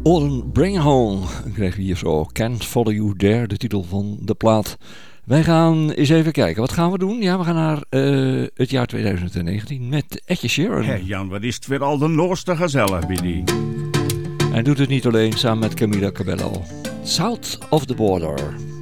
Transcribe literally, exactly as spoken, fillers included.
Autumn Bring Home kregen we hier zo. Can't Follow You There, de titel van de plaat. Wij gaan eens even kijken. Wat gaan we doen? Ja, we gaan naar uh, het jaar twintig negentien met Edje Sheeran. Hey Jan, wat is het weer al de noorste gezellig, Biddy. En doet het niet alleen, samen met Camila Cabello. South of the Border.